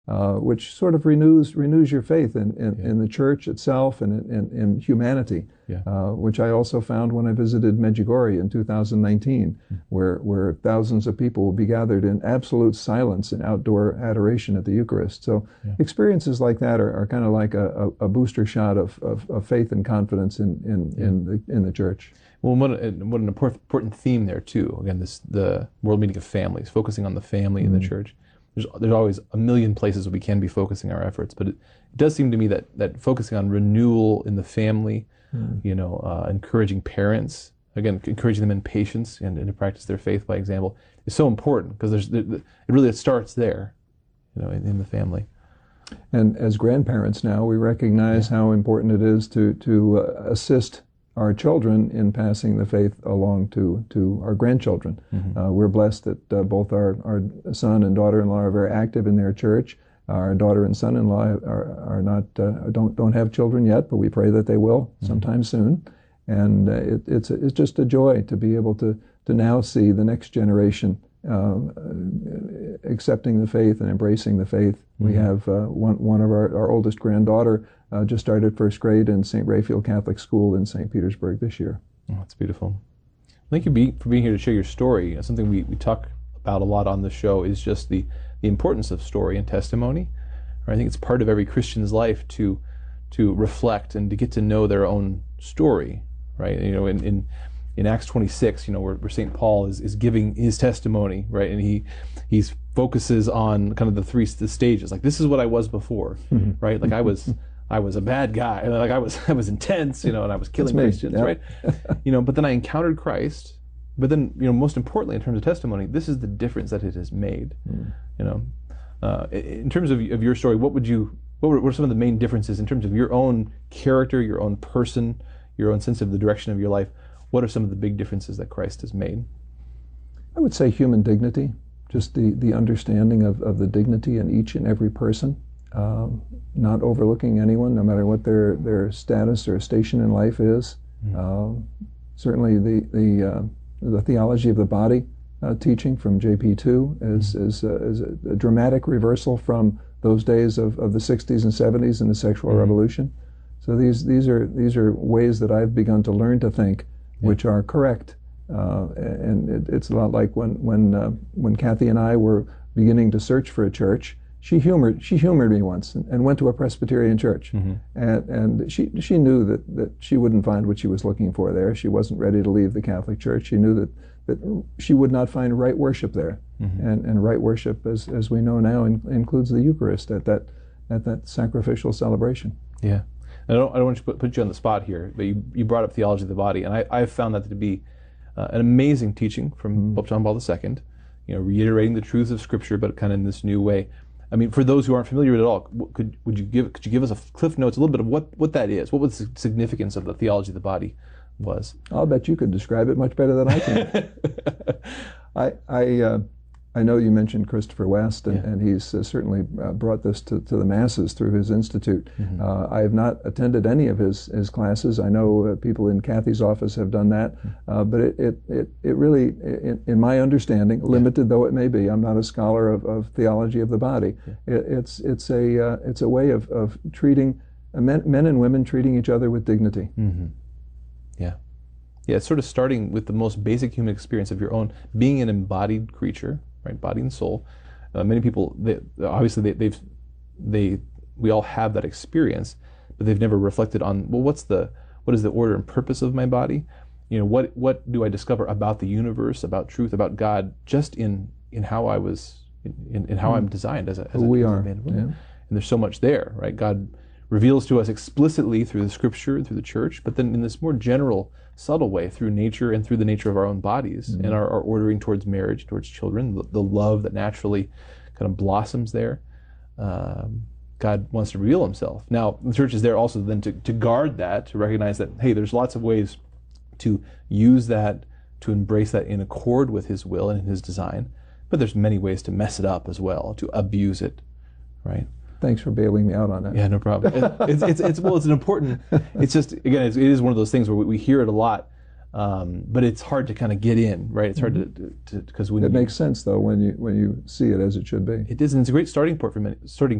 which sort of renews your faith in the church itself and in humanity, Yeah. Which I also found when I visited Medjugorje in 2019, where thousands of people will be gathered in absolute silence and outdoor adoration at the Eucharist. So Yeah. experiences like that are kind of like a booster shot of faith and confidence in the church. Well, what an important theme there too. Again, the World Meeting of Families, focusing on the family in the church. There's always a million places we can be focusing our efforts, but it does seem to me that focusing on renewal in the family, encouraging parents, again, encouraging them in patience and to practice their faith by example, is so important because it starts there, in the family. And as grandparents now, we recognize how important it is to assist our children in passing the faith along to our grandchildren. We're blessed that both our son and daughter-in-law are very active in their church. Our daughter and son-in-law are not don't have children yet, but we pray that they will sometime soon. And it's just a joy to be able to now see the next generation accepting the faith and embracing the faith. We have one of our oldest granddaughter just started first grade in St. Raphael Catholic School in St. Petersburg this year. Oh, that's beautiful. Thank you for being here to share your story. Something we talk about a lot on the show is just the importance of story and testimony. I think it's part of every Christian's life to reflect and to get to know their own story. Right? In Acts 26, where St. Paul is giving his testimony, right, and he focuses on kind of the stages. Like, this is what I was before, right? Like I was a bad guy, like I was intense, and I was killing Christians, right? But then I encountered Christ. But then, most importantly, in terms of testimony, this is the difference that it has made. In terms of your story, what were some of the main differences in terms of your own character, your own person, your own sense of the direction of your life? What are some of the big differences that Christ has made? I would say human dignity, just the understanding of the dignity in each and every person, not overlooking anyone, no matter what their status or station in life is. Certainly the theology of the body teaching from JP2 is a dramatic reversal from those days of the 60s and 70s and the sexual revolution. So these are ways that I've begun to learn to think, which are correct. And it's a lot like when Kathy and I were beginning to search for a church. She humored me once and went to a Presbyterian church, and she knew that she wouldn't find what she was looking for there. She wasn't ready to leave the Catholic Church. She knew that she would not find right worship there, and right worship, as we know now, includes the Eucharist at that sacrificial celebration. Yeah. I don't want to put you on the spot here, but you brought up theology of the body, and I've found that to be an amazing teaching from Pope John Paul II, reiterating the truths of Scripture, but kind of in this new way. I mean, for those who aren't familiar with it at all, could you give us a cliff notes, a little bit of what that is? What was the significance of the theology of the body was? I'll bet you could describe it much better than I can. I know you mentioned Christopher West, and he's certainly brought this to the masses through his institute. I have not attended any of his classes. I know people in Kathy's office have done that, but it really, in my understanding, limited though it may be, I'm not a scholar of theology of the body. It's a way of treating men and women treating each other with dignity. Yeah, it's sort of starting with the most basic human experience of your own being an embodied creature. Right, body and soul. Many people, we all have that experience, but they've never reflected on, well, what is the order and purpose of my body? What do I discover about the universe, about truth, about God, just in how I was, in how I'm designed as a man and woman. And there's so much there, right? God reveals to us explicitly through the Scripture and through the Church, but then in this more general, subtle way through nature and through the nature of our own bodies and our ordering towards marriage, towards children, the love that naturally kind of blossoms there. God wants to reveal himself. Now, the Church is there also then to guard that, to recognize that, hey, there's lots of ways to use that, to embrace that in accord with his will and his design, but there's many ways to mess it up as well, to abuse it, right? Thanks for bailing me out on that. Yeah, no problem. It's an important. It's just, again, it is one of those things where we hear it a lot, But it's hard to kind of get in, right? It's hard to because when It makes sense though when you see it as it should be. it is, and it's a great starting point for many,